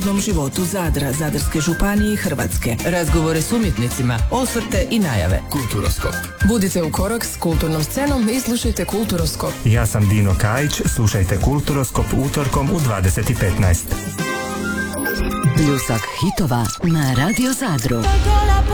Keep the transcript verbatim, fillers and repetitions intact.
životu Zadra, Zadarske županije i Hrvatske. Razgovore s umjetnicima, osvrte i najave. Kulturoskop. Budite u korak s kulturnom scenom i slušajte Kulturoskop. Ja sam Dino Kajić, slušajte Kulturoskop utorkom u dvadeset i petnaest. Pljusak hitova na Radio Zadru.